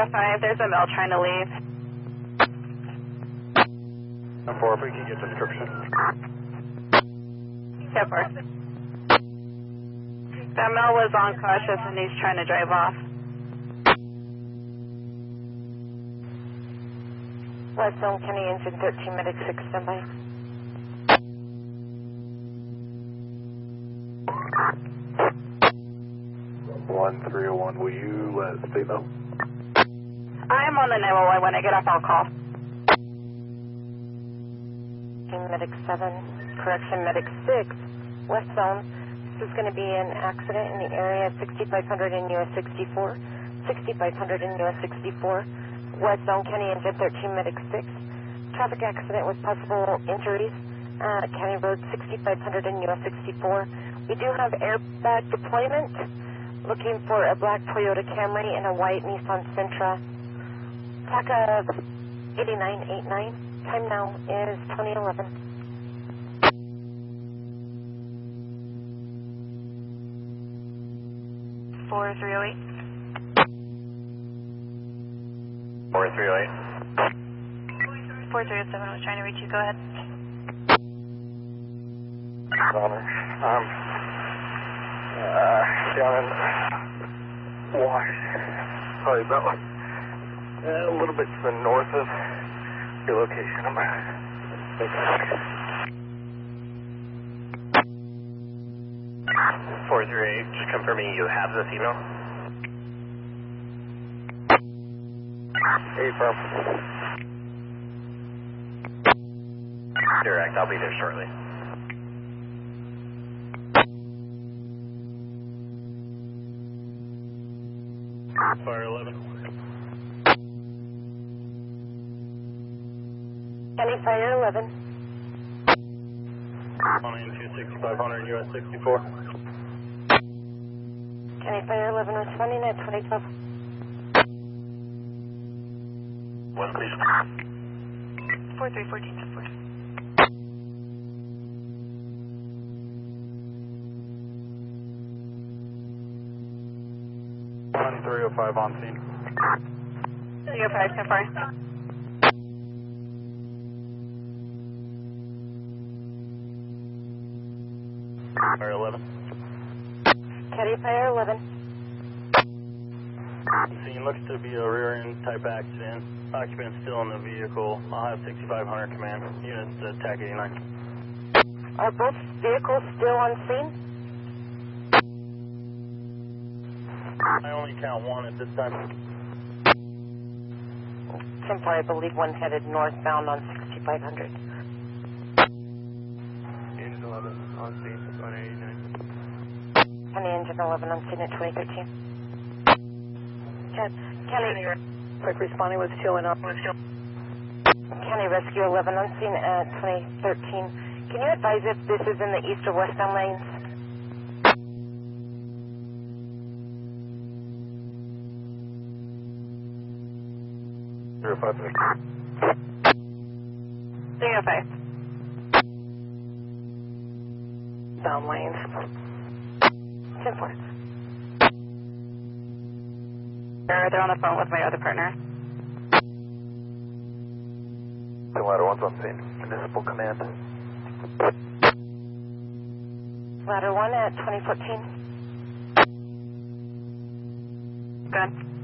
305, there's a male trying to leave. 4, if we can get description. 4. That male was unconscious and he's trying to drive off. West Zone County Engine 13, Medic 6, standby. One 301, will you let state know? I'm on the 911. When I get off, I'll call. Medic 7, correction, Medic 6, West Zone. This is going to be an accident in the area 6500 in US 64. 6500 in US 64. West Zone County Engine 13, Medic 6. Traffic accident with possible injuries. County Road 6500 in US 64. We do have airbag deployment. Looking for a black Toyota Camry and a white Nissan Sentra. TACA 8989. Time now is 2011. Four 308. 4308. 4307 was trying to reach you. Go ahead. Connor, down in Wash, probably about a little bit to the north of your location. I'm thinking. 438, just confirming you have this email. 8 firm. Direct, I'll be there shortly. Fire 11. County Fire 11. On into 6500 US 64. County Fire 11 responding at 2012. One, please. 4314 support. One 305 on scene. 305 so far. Fire 11. County Fire 11. Scene looks to be a rear-end type accident. Occupant still in the vehicle. I'll have 6500 command. Units to TAC 89. Are both vehicles still on scene? I only count one at this time. Simply, I believe one headed northbound on 6500. Engine 11 on scene, 189. County Engine 11 on scene at 2013. County Quick responding with fuel and up. County Rescue 11 on scene at 2013. Can you advise if this is in the east or westbound lanes? Zero 5. 305. Bound lanes. 10-4. They're on the phone with my other partner. The ladder 1's on scene. Municipal command. Ladder 1 at 2014. Good.